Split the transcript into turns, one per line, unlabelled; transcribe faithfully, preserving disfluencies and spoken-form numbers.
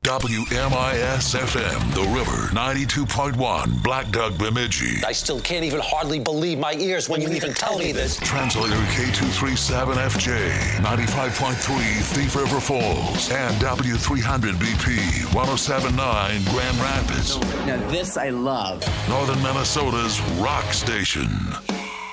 W M I S F M, The River, ninety-two point one, Black Duck, Bemidji.
I still can't even hardly believe my ears when you even tell me this.
Translator K two thirty-seven F J, ninety-five point three, Thief River Falls, and W three hundred B P, one oh seven point nine, Grand Rapids.
Now this I love.
Northern Minnesota's rock station.